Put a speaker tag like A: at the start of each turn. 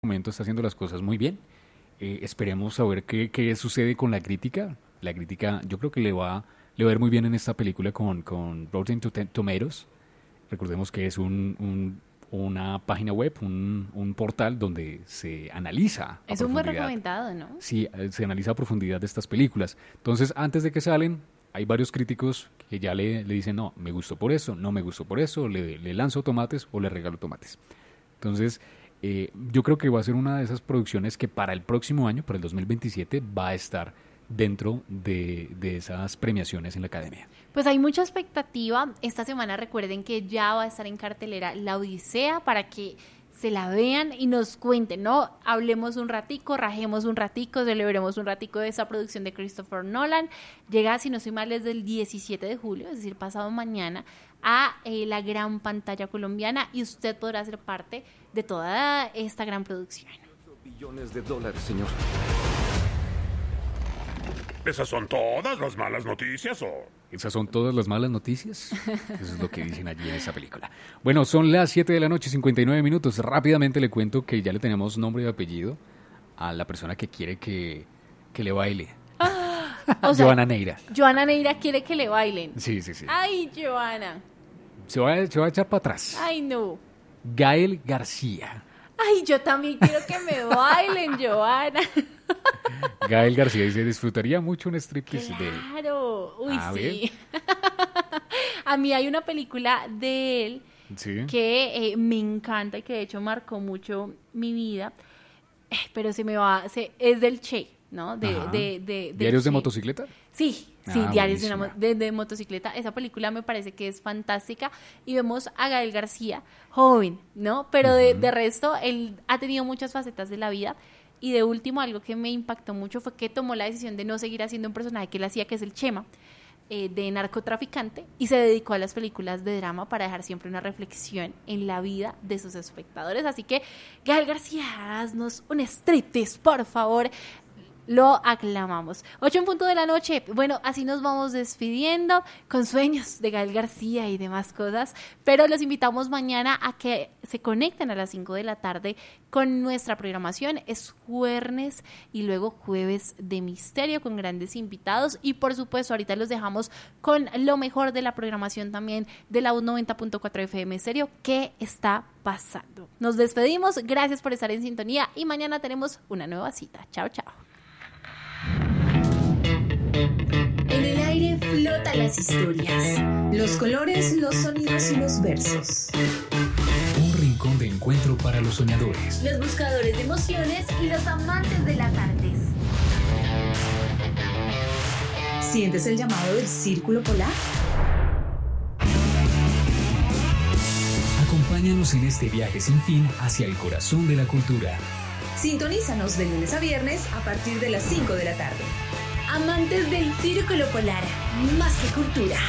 A: momento está haciendo las cosas muy bien. Esperemos saber qué sucede con la crítica. La crítica yo creo que le va a ir muy bien en esta película con Rotten Tomatoes. Recordemos que es una página web, un portal donde se analiza a
B: Es un buen
A: profundidad.
B: recomendado, ¿no?
A: Sí, se analiza a profundidad de estas películas. Entonces, antes de que salen, hay varios críticos que ya le dicen, no, me gustó por eso, no me gustó por eso, le lanzo tomates o le regalo tomates. Entonces, yo creo que va a ser una de esas producciones que para el próximo año, para el 2027, va a estar dentro de esas premiaciones en la Academia.
B: Pues hay mucha expectativa. Esta semana recuerden que ya va a estar en cartelera La Odisea para que se la vean y nos cuenten, ¿no? Hablemos un ratico, rajemos un ratico, celebremos un ratico de esa producción de Christopher Nolan. Llega, si no soy mal, desde el 17 de julio, es decir, pasado mañana, a la gran pantalla colombiana y usted podrá ser parte de toda esta gran producción.
C: Billones de dólares, señor.
D: ¿Esas son todas las malas noticias o...?
A: ¿Esas son todas las malas noticias? Eso es lo que dicen allí en esa película. Bueno, son las 7 de la noche, 59 minutos. Rápidamente le cuento que ya le tenemos nombre y apellido a la persona que quiere que le baile.
B: O sea,
A: Joana Neira.
B: Joana Neira quiere que le bailen.
A: Sí.
B: Ay, Joana.
A: Se va a echar para atrás.
B: Ay, no.
A: Gael García.
B: Ay, yo también quiero que me bailen, Joana.
A: Gael García dice, disfrutaría mucho un striptease de él.
B: Claro, uy,
A: A
B: sí. A mí hay una película de él
A: Sí.
B: que me encanta y que de hecho marcó mucho mi vida, pero es del Che, ¿no?
A: Ajá.
B: Del
A: ¿Diarios de
B: Che.
A: motocicleta?
B: Sí,
A: Ah,
B: Diarios
A: buenísima.
B: de motocicleta. Esa película me parece que es fantástica y vemos a Gael García joven, ¿no? Pero de resto, él ha tenido muchas facetas de la vida y de último, algo que me impactó mucho fue que tomó la decisión de no seguir haciendo un personaje que él hacía, que es el Chema, de narcotraficante, y se dedicó a las películas de drama para dejar siempre una reflexión en la vida de sus espectadores. Así que, Gael García, haznos un striptease, por favor. Lo aclamamos. 8 en punto de la noche. Bueno, así nos vamos despidiendo con sueños de Gael García y demás cosas, pero los invitamos mañana a que se conecten a las 5 de la tarde con nuestra programación. Es jueves y luego jueves de misterio con grandes invitados y por supuesto ahorita los dejamos con lo mejor de la programación también de la 90.4 FM Stereo. ¿Qué está pasando? Nos despedimos. Gracias por estar en sintonía y mañana tenemos una nueva cita. Chao, chao.
E: En el aire flotan las historias, los colores, los sonidos y los versos.
F: Un rincón de encuentro para los soñadores.
E: Los buscadores de emociones y los amantes de las artes. ¿Sientes el llamado del círculo polar?
F: Acompáñanos en este viaje sin fin hacia el corazón de la cultura.
E: Sintonízanos de lunes a viernes a partir de las 5 de la tarde. Amantes del círculo polar, más que cultura.